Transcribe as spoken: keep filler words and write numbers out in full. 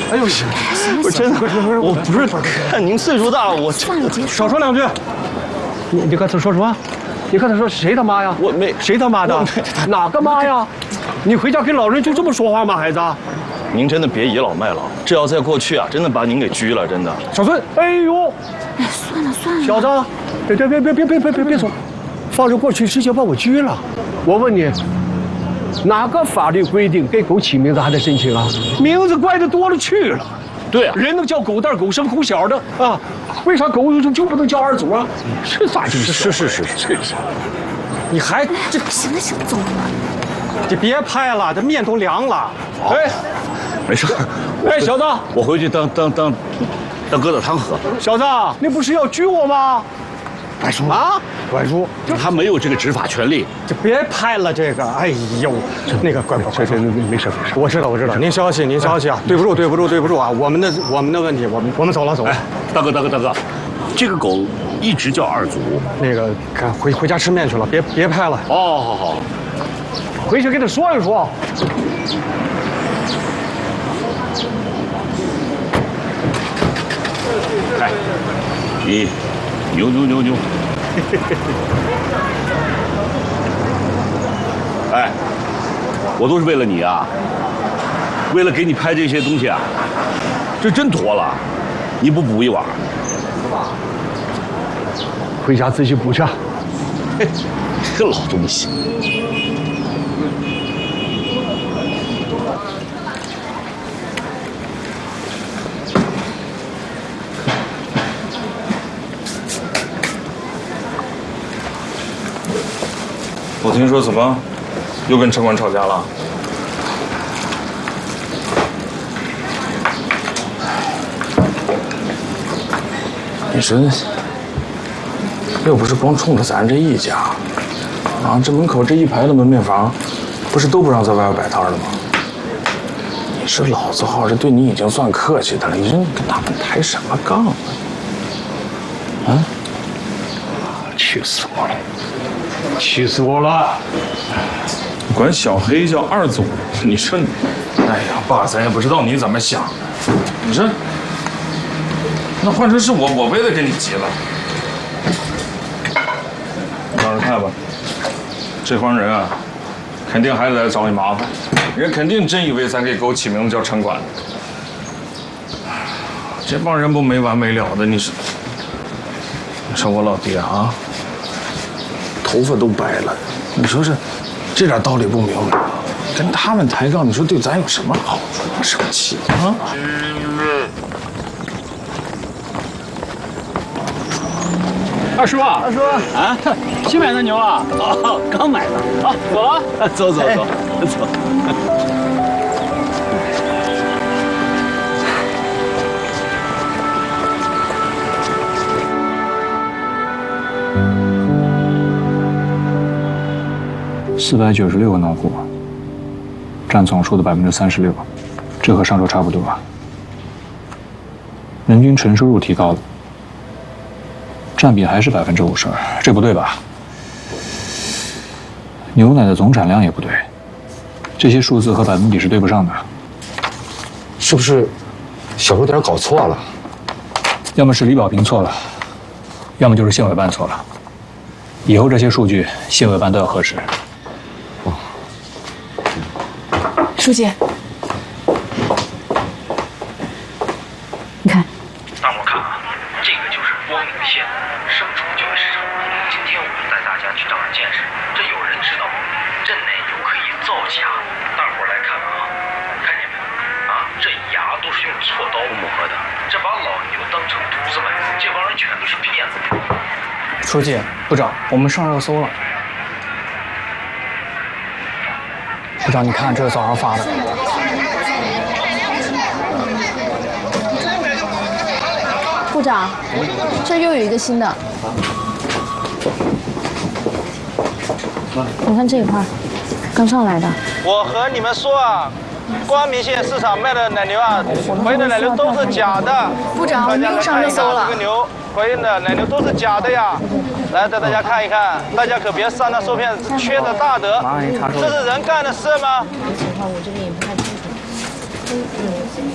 哎呦， 我真的，我不是看您岁数大了，我少说两句。你你刚才说什么？你刚才说谁他妈呀？ 我没谁他妈的？哪个妈呀？你回家跟老人就这么说话吗，孩子？ 您真的别倚老卖老，这要在过去啊，真的把您给拘了，真的。 小孙，哎呦， 哎，算了算了， 小子，别别别别别别别别别说，放着过去直接把我拘了。我问你，哪个法律规定给狗起名字还得申请啊？名字怪的多了去了。 对啊， 人能叫狗蛋、狗生、狗小的啊，为啥狗就就不能叫二祖啊？是咋回事？ 是是是是是。 你还这行了行了，走吧。 你别拍了，这面都凉了。哎， 没事。 哎，小子， 我回去当当当当疙瘩汤喝。 小子，你不是要拘我吗？ 白叔啊，怪叔， 他没有这个执法权利。 就别拍了这个。哎呦，那个怪叔，这这没没事没事。我知道我知道，您消息您消息啊，对不住对不住对不住啊，我们的我们的问题，我们我们走了走了。 大哥大哥大哥，这个狗一直叫二祖。 那个，赶回回家吃面去了，别别拍了。 哦，好好， 回去跟他说一说。 哎，你牛牛牛牛！哎，我都是为了你啊，为了给你拍这些东西啊，这真坨了，你不补一碗？ 回家自己补去。 嘿，这老东西。 我听说怎么又跟城管吵架了？ 你说，要不是光冲着咱这一家，啊，这门口这一排的门面房，不是都不让在外边摆摊了吗？你说老字号这对你已经算客气的了，你说你跟他们抬什么杠啊？啊！ 气死我了！气死我了！ 管小黑叫二祖，你说你，哎呀，爸，咱也不知道你怎么想的。你说，那换成是我，我也得跟你急了。你到时候看吧，这帮人啊，肯定还得来找你麻烦，人肯定真以为咱给狗起名字叫城管。这帮人不没完没了的，你说，你说我老爹啊， 头发都白了，你说这这点道理不明白，跟他们抬杠，你说对咱有什么好处？我生气啊！ 二叔啊， 二叔啊，新买的牛啊？哦，刚买的。好，走了，走走走走。 四百九十六个农户，占总数的百分之三十六，这和上周差不多。人均纯收入提高了，占比还是百分之五十二，这不对吧？牛奶的总产量也不对，这些数字和百分比是对不上的。 是不是小数点搞错了？ 要么是李保平错了，要么就是县委办错了。以后这些数据县委办都要核实。 书记，你看， 大伙看啊，这个就是光明县生宠教育市场。今天我们带大家去长长见识。这有人知道吗？这奶牛可以造假。大伙来看啊，看见没？啊，这牙都是用锉刀磨的，这把老牛当成犊子卖，这帮人全都是骗子。 书记、部长，我们上热搜了。部长，你看，这是早上发的。 部长，这又有一个新的。你看这一块，刚上来的。 我和你们说啊，光明县市场卖的奶牛啊，怀孕的奶牛都是假的。 部长，我们又上热搜了。 这个牛怀孕的奶牛都是假的呀！来，带大家看一看，大家可别上当受骗，缺德大德。这是人干的事吗？ 我这边也不太清楚。